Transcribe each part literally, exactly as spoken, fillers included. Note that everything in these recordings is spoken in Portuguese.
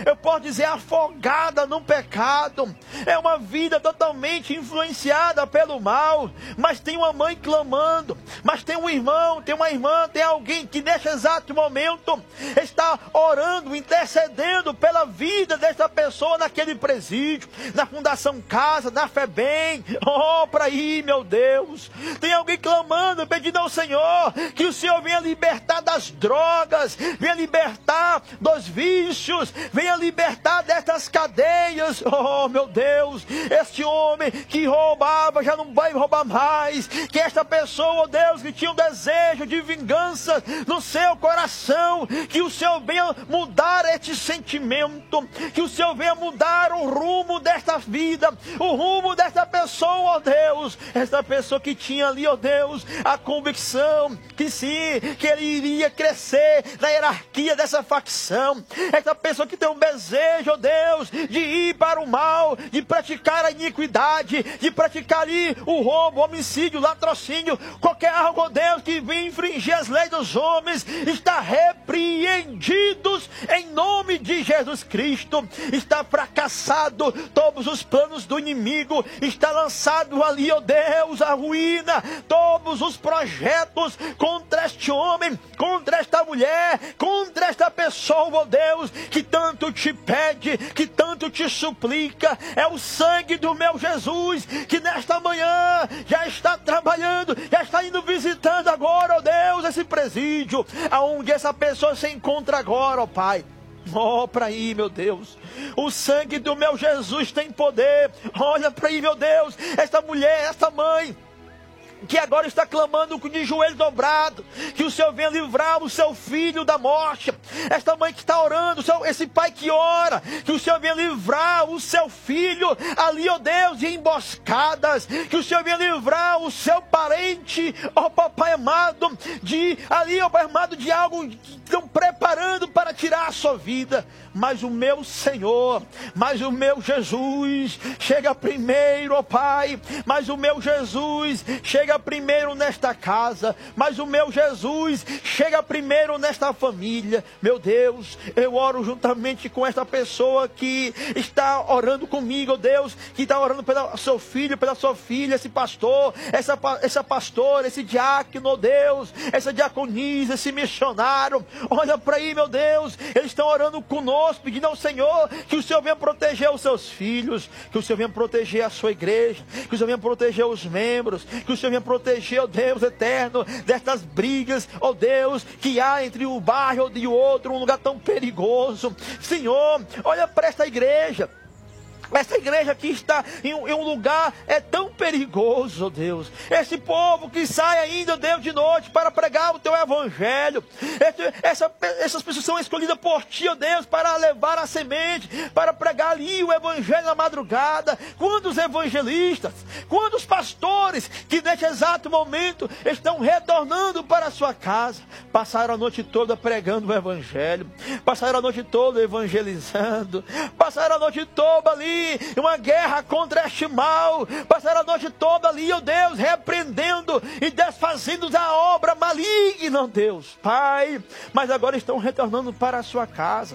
eu posso dizer, afogada no pecado. É uma vida totalmente influenciada pelo mal. Mas tem uma mãe clamando, mas tem um irmão, tem uma irmã, tem alguém que neste exato momento está orando, intercedendo pela vida dessa pessoa naquele presídio, na Fundação Casa, na FEBEM. Oh, para aí, meu Deus. Tem alguém clamando, pedindo ao Senhor que o Senhor venha libertar das drogas, venha libertar dos vícios, venha libertar dessas cadeias. Oh, meu Deus, este homem que roubava já não vai roubar mais. Que esta pessoa, oh Deus, que tinha um desejo de vingança no seu coração, que o Senhor venha mudar este sentimento, que o Senhor venha mudar o rumo desta vida, o rumo desta pessoa, oh Deus. Esta pessoa que tinha ali, oh Deus, a convicção que sim, que ele iria crescer na hierarquia dessa facção. Esta pessoa que tem um desejo, oh Deus, de ir para o mal, de praticar a iniquidade, de praticar ali o roubo, o homicídio, o latrocínio, qualquer algo, oh Deus, que venha infringir as leis dos homens, está repreendidos em nome de Jesus Cristo. Está fracassado todos os planos do inimigo, está lançado ali, oh Deus, a ruína, todos os projetos contra este homem, contra esta mulher, contra esta pessoa, oh Deus, que tanto te pede, que tanto te suplica. É o sangue do meu Jesus que nesta manhã já está trabalhando, já está indo visitando agora, oh Deus, esse presídio, aonde essa pessoa se encontra agora, oh Pai. Oh, para aí, meu Deus, o sangue do meu Jesus tem poder. Olha para aí, meu Deus, esta mulher, esta mãe, que agora está clamando de joelho dobrado, que o Senhor venha livrar o seu filho da morte. Esta mãe que está orando, esse pai que ora, que o Senhor venha livrar o seu filho ali, ó Deus, de emboscadas, que o Senhor venha livrar o seu parente, ó papai amado, de ali, ó pai amado, de algo que estão preparando para tirar a sua vida. Mas o meu Senhor, mas o meu Jesus chega primeiro, ó Pai, mas o meu Jesus chega primeiro nesta casa, mas o meu Jesus chega primeiro nesta família. Meu Deus, eu oro juntamente com esta pessoa que está orando comigo, ó Deus, que está orando pelo seu filho, pela sua filha, esse pastor, essa, essa pastora, esse diácono, ó Deus, essa diaconisa, esse missionário. Olha para aí, meu Deus, eles estão orando conosco, pedindo ao Senhor que o Senhor venha proteger os seus filhos, que o Senhor venha proteger a sua igreja, que o Senhor venha proteger os membros, que o Senhor venha proteger, ó Deus eterno, destas brigas, ó Deus, que há entre o bairro e o outro, um lugar tão perigoso. Senhor, olha para esta igreja. Essa igreja aqui está em um, em um lugar é tão perigoso, ó Deus. Esse povo que sai ainda, Deus, de noite para pregar o teu evangelho. Esse, essa, essas pessoas são escolhidas por ti, ó Deus, para levar a semente, para pregar ali o evangelho na madrugada. Quantos evangelistas, quantos pastores que neste exato momento estão retornando para a sua casa, passaram a noite toda pregando o evangelho, passaram a noite toda evangelizando, passaram a noite toda ali uma guerra contra este mal, passaram a noite toda ali, ó Deus, repreendendo e desfazendo a obra maligna, ó Deus, Pai, mas agora estão retornando para a sua casa.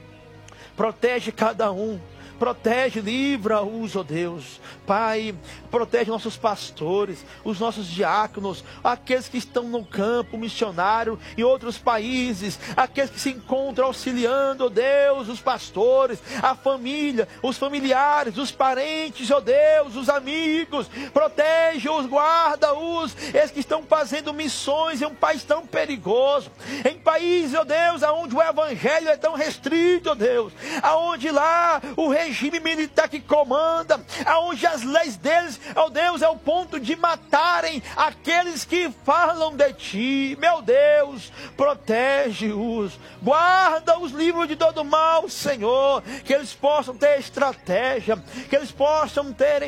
Protege cada um, protege, livra-os, ó Deus, Pai, protege nossos pastores, os nossos diáconos, aqueles que estão no campo missionário em outros países, aqueles que se encontram auxiliando, ó Deus, os pastores, a família, os familiares, os parentes, ó Deus, os amigos, protege-os, guarda-os, esses que estão fazendo missões em um país tão perigoso, em países, ó Deus, onde o evangelho é tão restrito, ó Deus, aonde lá o regime militar que comanda, aonde as leis deles, ó Deus, é o ponto de matarem aqueles que falam de ti. Meu Deus, protege-os, guarda-os livres de todo mal, Senhor, que eles possam ter estratégia, que eles possam terem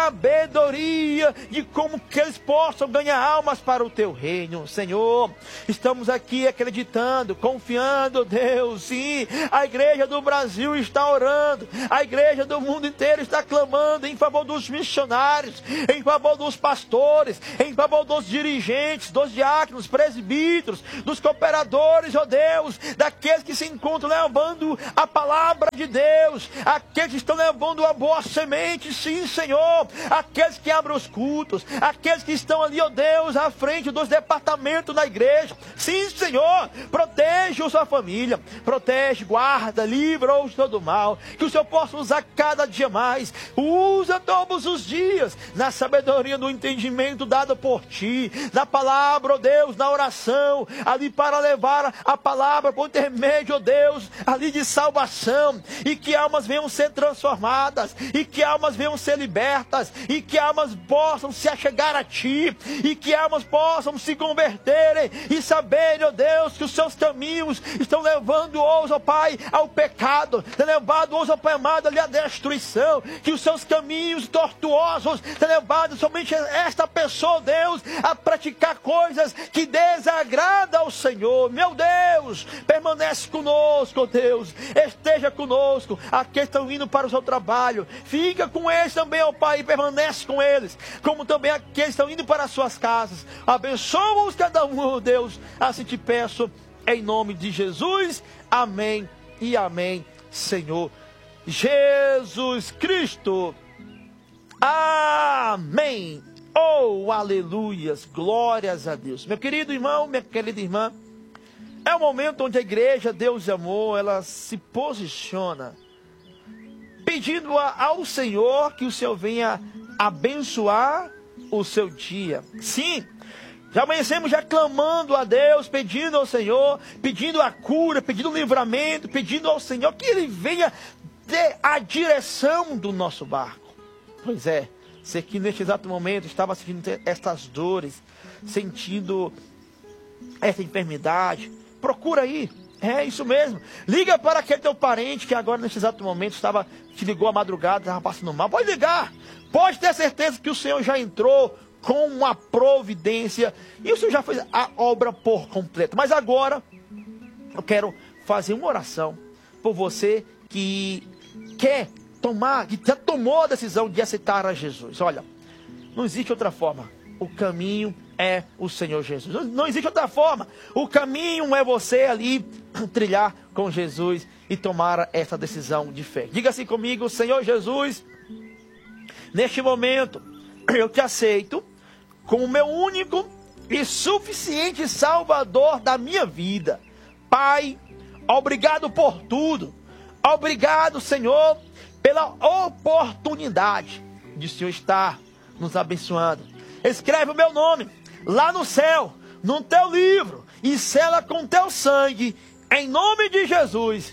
sabedoria de como que eles possam ganhar almas para o teu reino, Senhor. Estamos aqui acreditando, confiando, Deus, sim, a igreja do Brasil está orando, a A igreja do mundo inteiro está clamando em favor dos missionários, em favor dos pastores, em favor dos dirigentes, dos diáconos, presbíteros, dos cooperadores, ó Deus, daqueles que se encontram levando a palavra de Deus, aqueles que estão levando a boa semente, sim, Senhor, aqueles que abrem os cultos, aqueles que estão ali, ó Deus, à frente dos departamentos da igreja, sim, Senhor, protege a sua família, protege, guarda, livra-os de todo mal, que o Senhor possa usar cada dia mais, usa todos os dias, na sabedoria do entendimento dado por Ti, na palavra, ó Deus, na oração, ali para levar a palavra por intermédio, ó Deus, ali de salvação, e que almas venham ser transformadas, e que almas venham ser libertas, e que almas possam se achegar a Ti, e que almas possam se converterem, e saberem, ó Deus, que os seus caminhos estão levando-os, ó Pai, ao pecado, estão levando-os, ó Pai amado, ali à destruição, que os seus caminhos tortuosos estão levando somente esta pessoa, Deus, a praticar coisas que desagradam ao Senhor. Meu Deus, permanece conosco, Deus, esteja conosco, aqueles que estão indo para o seu trabalho, fica com eles também, ó Pai, e permanece com eles, como também aqueles que estão indo para as suas casas, abençoa-os cada um, ó Deus, assim te peço, em nome de Jesus, amém e amém, Senhor Jesus Cristo, amém. Oh, aleluias, glórias a Deus. Meu querido irmão, minha querida irmã, é o momento onde a igreja Deus e Amor, ela se posiciona, pedindo ao Senhor que o Senhor venha abençoar o seu dia. Sim, já amanhecemos já clamando a Deus, pedindo ao Senhor, pedindo a cura, pedindo o livramento, pedindo ao Senhor que Ele venha ter a direção do nosso barco. Pois é, você que neste exato momento estava sentindo estas dores, sentindo essa enfermidade, procura aí, é isso mesmo, liga para aquele teu parente que agora neste exato momento estava, te ligou à madrugada, estava passando mal, pode ligar, pode ter certeza que o Senhor já entrou com uma providência, e o Senhor já fez a obra por completo. Mas agora, eu quero fazer uma oração por você que quer tomar, que já tomou a decisão de aceitar a Jesus. Olha, não existe outra forma, o caminho é o Senhor Jesus, não, não existe outra forma, o caminho é você ali trilhar com Jesus e tomar essa decisão de fé. Diga assim comigo: Senhor Jesus, neste momento eu te aceito como meu único e suficiente Salvador da minha vida. Pai, obrigado por tudo. Obrigado, Senhor, pela oportunidade de o Senhor estar nos abençoando. Escreve o meu nome lá no céu, no teu livro, e sela com teu sangue, em nome de Jesus.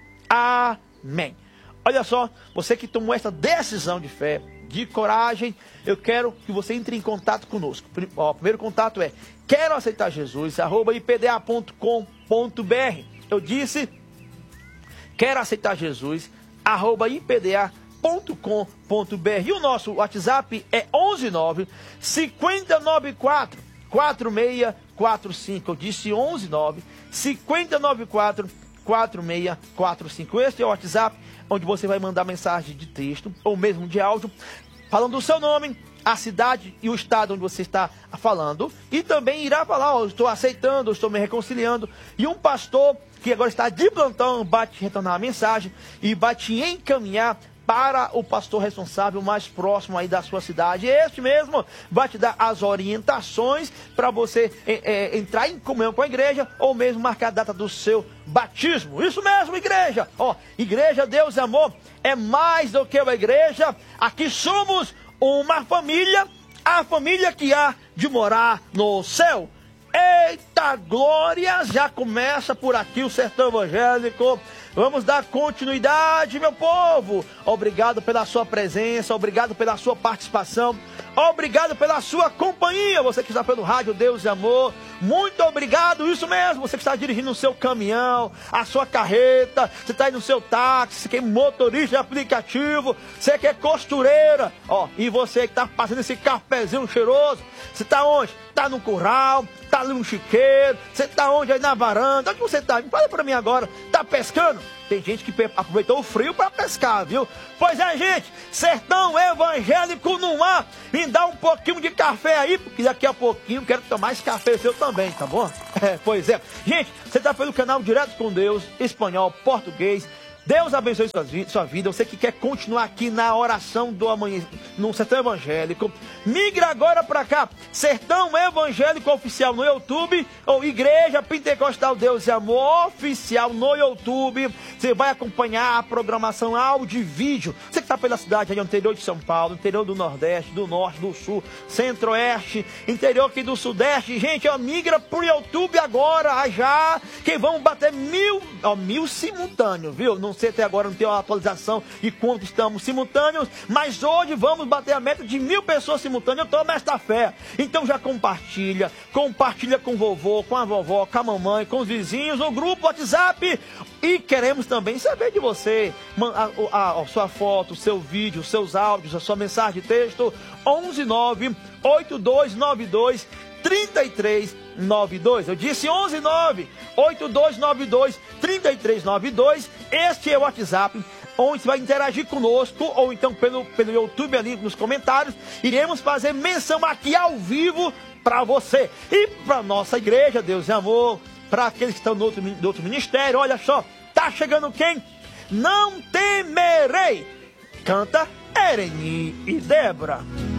Amém. Olha só, você que tomou essa decisão de fé, de coragem, eu quero que você entre em contato conosco. O primeiro contato é quero aceitar Jesus, arroba i p d a ponto com ponto b r. Eu disse, quero aceitar Jesus, arroba i p d a ponto com ponto b r. E o nosso WhatsApp é onze nove, cinco nove quatro, quatro seis quatro cinco. Eu disse onze nove, cinco nove quatro, quatro seis quatro cinco. Este é o WhatsApp onde você vai mandar mensagem de texto ou mesmo de áudio, falando o seu nome, a cidade e o estado onde você está falando. E também irá falar, oh, estou aceitando, estou me reconciliando. E um pastor que agora está de plantão vai te retornar a mensagem e vai te encaminhar para o pastor responsável mais próximo aí da sua cidade. Este mesmo vai te dar as orientações para você é, é, entrar em comunhão com a igreja ou mesmo marcar a data do seu batismo. Isso mesmo, igreja. Ó, igreja Deus e Amor é mais do que uma igreja. Aqui somos uma família, a família que há de morar no céu. Eita glória, já começa por aqui o Sertão Evangélico. Vamos dar continuidade, meu povo. Obrigado pela sua presença, obrigado pela sua participação, obrigado pela sua companhia. Você que está pelo rádio Deus e Amor, muito obrigado, isso mesmo. Você que está dirigindo o seu caminhão, a sua carreta, você está aí no seu táxi, você que é motorista de aplicativo, você que é costureira, ó, e você que está passando esse cafezinho cheiroso, você está onde? Está no curral, tá ali no chiqueiro, você tá onde aí na varanda, onde você tá? Fala pra mim agora, tá pescando? Tem gente que aproveitou o frio para pescar, viu? Pois é, gente, Sertão Evangélico no ar. Me dá um pouquinho de café aí, porque daqui a pouquinho eu quero tomar esse café seu também, tá bom? É, pois é. Gente, você tá pelo canal Direto com Deus, espanhol, português. Deus abençoe sua vida, sua vida. Você que quer continuar aqui na oração do amanhã, no Sertão Evangélico, migra agora para cá, Sertão Evangélico Oficial no YouTube, ou Igreja Pentecostal Deus e Amor Oficial no YouTube. Você vai acompanhar a programação áudio e vídeo. Você que está pela cidade aí, interior de São Paulo, interior do Nordeste, do Norte, do Sul, Centro-Oeste, interior aqui do Sudeste. Gente, ó, migra pro YouTube agora, já, que vamos bater mil, ó, mil simultâneos, viu? Não Não sei até agora, não tem uma atualização de quanto estamos simultâneos, mas hoje vamos bater a meta de mil pessoas simultâneas. Eu estou nesta fé. Então já compartilha, compartilha com o vovô, com a vovó, com a mamãe, com os vizinhos, no grupo WhatsApp. E queremos também saber de você, a, a, a sua foto, o seu vídeo, os seus áudios, a sua mensagem de texto, onze nove oito dois nove dois trinta e três noventa e dois. Eu disse onze nove oito dois nove dois trinta e três noventa e dois. Este é o WhatsApp, onde você vai interagir conosco, ou então pelo, pelo YouTube ali nos comentários. Iremos fazer menção aqui ao vivo para você. E para nossa igreja, Deus e Amor, para aqueles que estão no outro, no outro ministério, olha só, tá chegando quem? Não temerei. Canta Ereni e Débora.